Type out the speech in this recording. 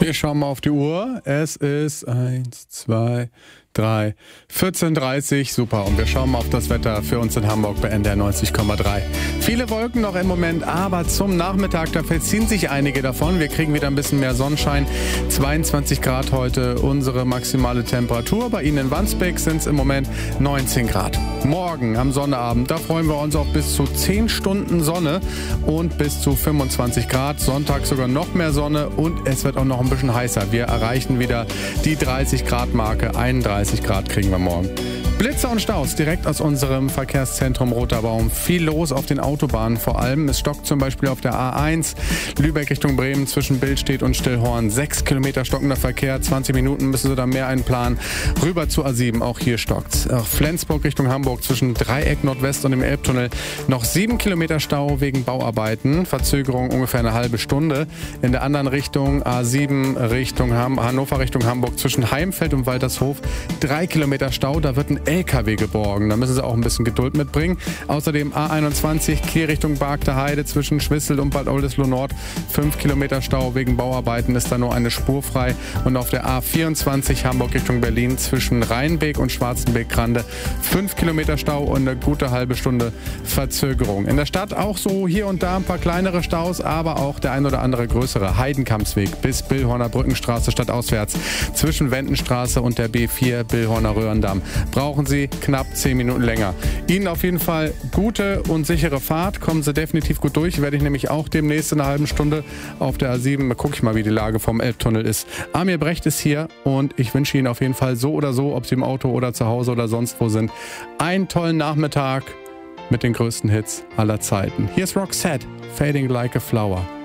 Wir schauen mal auf die Uhr. Es ist 1, 2, 3, 14:30, super. Und wir schauen mal auf das Wetter für uns in Hamburg bei NDR 90,3. Viele Wolken noch im Moment, aber zum Nachmittag, da verziehen sich einige davon. Wir kriegen wieder ein bisschen mehr Sonnenschein. 22 Grad heute unsere maximale Temperatur. Bei Ihnen in Wandsbek sind es im Moment 19 Grad. Morgen am Sonnabend, da freuen wir uns auf bis zu 10 Stunden Sonne und bis zu 25 Grad. Sonntag sogar noch mehr Sonne und es wird auch noch ein bisschen heißer. Wir erreichen wieder die 30 Grad Marke, 31 Grad kriegen wir morgen. Blitze und Staus direkt aus unserem Verkehrszentrum Roter Baum. Viel los auf den Autobahnen vor allem. Es stockt zum Beispiel auf der A1 Lübeck Richtung Bremen zwischen Billstedt und Stillhorn. 6 Kilometer stockender Verkehr, 20 Minuten müssen Sie da mehr einplanen. Rüber zu A7, auch hier stockt's. Flensburg Richtung Hamburg zwischen Dreieck Nordwest und dem Elbtunnel noch 7 Kilometer Stau wegen Bauarbeiten. Verzögerung ungefähr eine halbe Stunde. In der anderen Richtung A7 Richtung Hannover Richtung Hamburg zwischen Heimfeld und Waltershof 3 Kilometer Stau. Da wird ein LKW geborgen. Da müssen Sie auch ein bisschen Geduld mitbringen. Außerdem A21 Kehr Richtung Barkter Heide zwischen Schwissel und Bad Oldesloe Nord. 5 Kilometer Stau wegen Bauarbeiten, ist da nur eine Spur frei. Und auf der A24 Hamburg Richtung Berlin zwischen Rheinbeek und Schwarzenbeek-Grande 5 Kilometer Stau und eine gute halbe Stunde Verzögerung. In der Stadt auch so hier und da ein paar kleinere Staus, aber auch der ein oder andere größere. Heidenkampsweg bis Billhorner Brückenstraße stadtauswärts zwischen Wendenstraße und der B4 Billhorner Röhrendamm. Brauchen Sie knapp 10 Minuten länger. Ihnen auf jeden Fall gute und sichere Fahrt. Kommen Sie definitiv gut durch. Werde ich nämlich auch demnächst in einer halben Stunde auf der A7. Gucke ich mal, wie die Lage vom Elbtunnel ist. Amir Brecht ist hier und ich wünsche Ihnen auf jeden Fall so oder so, ob Sie im Auto oder zu Hause oder sonst wo sind, einen tollen Nachmittag mit den größten Hits aller Zeiten. Hier ist Roxette, Fading Like a Flower.